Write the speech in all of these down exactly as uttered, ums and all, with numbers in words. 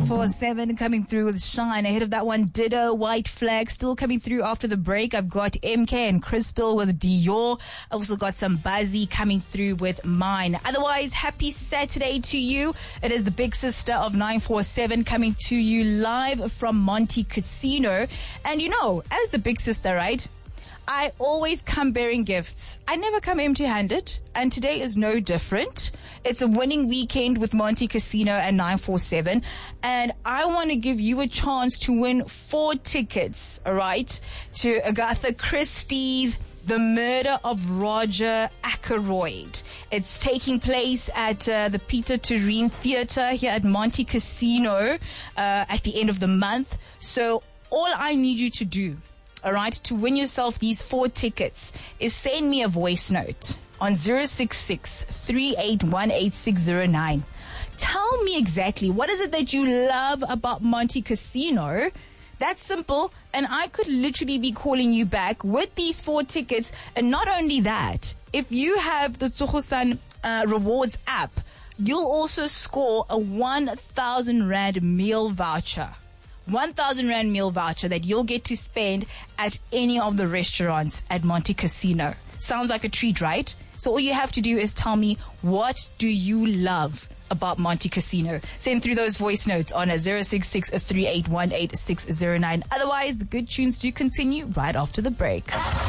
four seven coming through with Shine. Ahead of that one, Ditto, White Flag. Still coming through after the break. I've got M K and Crystal with Dior. I've also got some Buzzy coming through with Mine. Otherwise, happy Saturday to you. It is the big sister of nine four seven coming to you live from Monte Casino. And you know, as the big sister, right? I always come bearing gifts. I never come empty-handed, and today is no different. It's a winning weekend with Monte Casino and nine four seven, and I want to give you a chance to win four tickets, all right, to Agatha Christie's The Murder of Roger Ackroyd. It's taking place at uh, the Peter Turine Theatre here at Monte Casino uh, at the end of the month. So all I need you to do, all right, to win yourself these four tickets is send me a voice note on zero six six, three eight one, eight six zero nine. Tell me exactly what is it that you love about Monte Casino. That's simple, and I could literally be calling you back with these four tickets. And not only that, if you have the Tsogosan uh, Rewards app, you'll also score a one thousand rand meal voucher. one thousand rand meal voucher that you'll get to spend at any of the restaurants at Monte Casino. Sounds like a treat, right? So all you have to do is tell me, what do you love about Monte Casino? Send through those voice notes on a zero six six, three eight one, eight six zero nine. Otherwise, the good tunes do continue right after the break.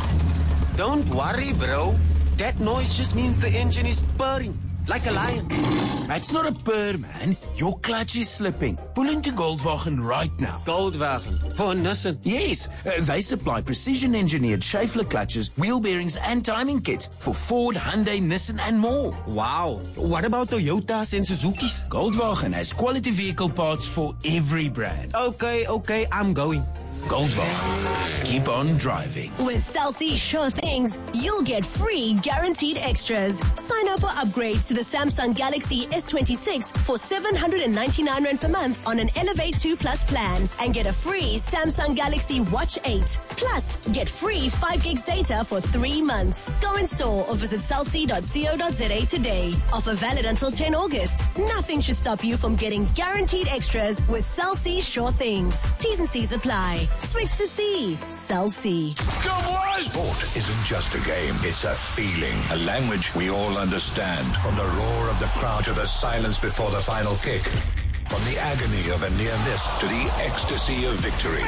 Don't worry, bro. That noise just means the engine is purring. Like a lion. That's not a purr, man. Your clutch is slipping. Pull into Goldwagen right now. Goldwagen? For Nissan? Yes. Uh, they supply precision-engineered Schaeffler clutches, wheel bearings, and timing kits for Ford, Hyundai, Nissan, and more. Wow. What about Toyotas and Suzukis? Goldwagen has quality vehicle parts for every brand. Okay, okay, I'm going. Goldwagen. Keep on driving. With Cell C Sure Things, you'll get free guaranteed extras. Sign up or upgrade to the Samsung Galaxy S twenty-six for seven hundred ninety-nine rand per month on an Elevate two Plus plan and get a free Samsung Galaxy Watch eight. Plus, get free five gigs data for three months. Go in store or visit cell c dot co dot za today. Offer valid until ten August. Nothing should stop you from getting guaranteed extras with Cell C Sure Things. T's and C's apply. Switch to C. Cell C. Go boys! Sport isn't just a game, it's a feeling. A language we all understand. From the roar of the crowd to the silence before the final kick. From the agony of a near miss to the ecstasy of victory.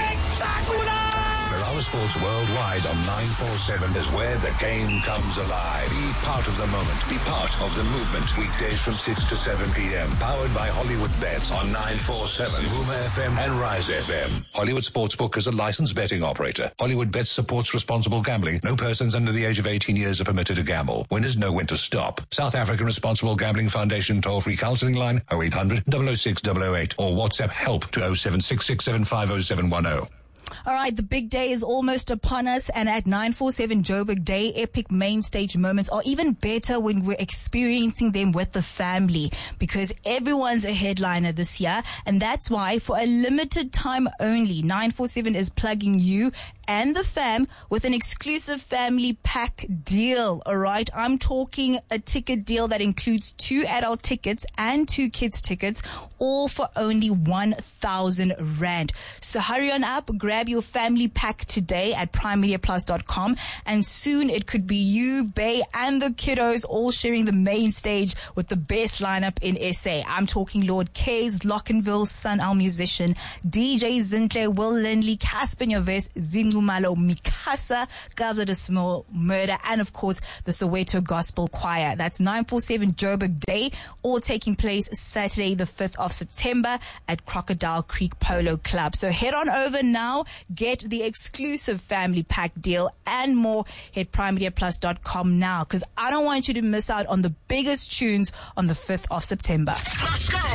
Ferrara Sports Worldwide on nine four seven is where the game comes alive. Be part of the moment. Be part of the movement. Weekdays from six to seven p.m. Powered by Hollywood Bets on nine four seven, Huma F M and Rise F M. Hollywood Sportsbook is a licensed betting operator. Hollywood Bets supports responsible gambling. No persons under the age of eighteen years are permitted to gamble. Winners know when to stop. South African Responsible Gambling Foundation toll-free counseling line oh eight hundred, double oh six, double oh eight or WhatsApp help to oh seven six six seven five oh seven one oh. All right, the big day is almost upon us, and at nine four seven Joburg Day, epic main stage moments are even better when we're experiencing them with the family, because everyone's a headliner this year, and that's why for a limited time only, nine four seven is plugging you and the fam with an exclusive family pack deal. All right, I'm talking a ticket deal that includes two adult tickets and two kids tickets, all for only one thousand rand. So hurry on up, grab your family pack today at prime media plus dot com, and soon it could be you, Bay, and the kiddos all sharing the main stage with the best lineup in S A. I'm talking Lord K's, Lockenville, Sun Al Musician, D J Zintle, Will Lindley, Casper Nyovest, Zingumalo, Mikasa, Gavza de Small Murder, and of course the Soweto Gospel Choir. That's nine four seven Joburg Day, all taking place Saturday the fifth of September at Crocodile Creek Polo Club. So head on over now, get the exclusive family pack deal and more. Hit prime media plus dot com now, because I don't want you to miss out on the biggest tunes on the fifth of September. Let's go!